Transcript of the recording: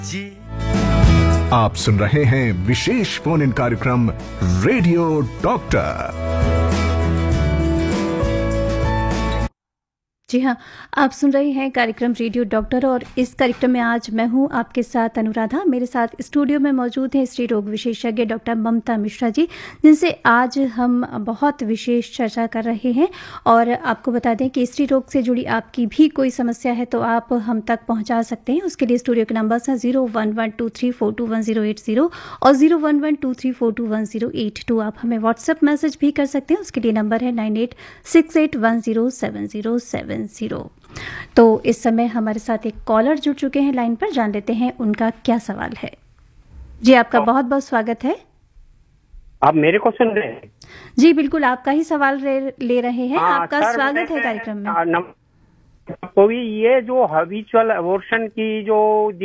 जी आप सुन रहे हैं विशेष फोन इन कार्यक्रम रेडियो डॉक्टर। जी हाँ, आप सुन रहे हैं कार्यक्रम रेडियो डॉक्टर और इस कार्यक्रम में आज मैं हूं आपके साथ अनुराधा। मेरे साथ स्टूडियो में मौजूद हैं स्त्री रोग विशेषज्ञ डॉक्टर ममता मिश्रा जी, जिनसे आज हम बहुत विशेष चर्चा कर रहे हैं। और आपको बता दें कि स्त्री रोग से जुड़ी आपकी भी कोई समस्या है तो आप हम तक पहुंचा सकते हैं। उसके लिए स्टूडियो के नंबर्स हैं 0112342180 और 011234218082। आप हमें व्हाट्सएप मैसेज भी कर सकते हैं, उसके लिए नंबर है 9868107070। तो इस समय हमारे साथ एक कॉलर जुड़ चुके हैं लाइन पर, जान लेते हैं उनका क्या सवाल है। जी, आपका बहुत बहुत स्वागत है। आप मेरे को सुन रहे हैं? जी बिल्कुल, आपका ही सवाल ले रहे हैं। आपका स्वागत है कार्यक्रम में। कोई ये जो हैबिचुअल अबॉर्शन की जो